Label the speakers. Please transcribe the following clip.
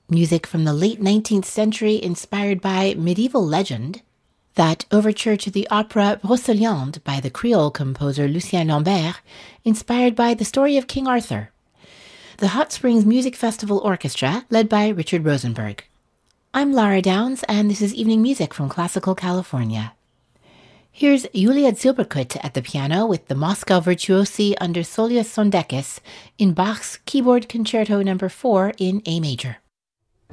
Speaker 1: music from the late 19th century inspired by medieval legend, that overture to the opera Brocéliande by the Creole composer Lucien Lambert, inspired by the story of King Arthur, the Hot Springs Music Festival Orchestra, led by Richard Rosenberg. I'm Lara Downs, and this is Evening Music from Classical California. Here's Julia Zilberkut at the piano with the Moscow Virtuosi under Solia Sondekis in Bach's Keyboard Concerto No. 4 in A major.